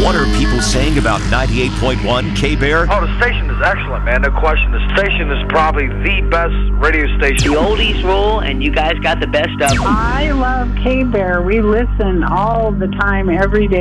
What are people saying about 98.1 K-Bear? Oh, the station is excellent, man. No question. The station is probably the best radio station. The oldies rule, and you guys got the best of them. I love K-Bear. We listen all the time, every day.